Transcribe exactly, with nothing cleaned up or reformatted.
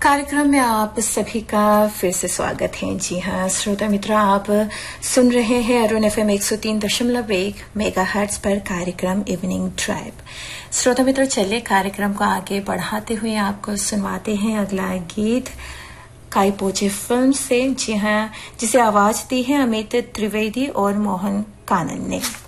कार्यक्रम में आप सभी का फिर से स्वागत है। जी हाँ श्रोता मित्र, आप सुन रहे हैं अरुण एफ एम एक सौ तीन दशमलव एक मेगा हर्ट्ज पर कार्यक्रम इवनिंग ड्राइव। श्रोता मित्र, चलिए कार्यक्रम को आगे बढ़ाते हुए आपको सुनवाते हैं अगला गीत काई पोचे फिल्म से। जी हाँ, जिसे आवाज दी है अमित त्रिवेदी और मोहन कानन ने।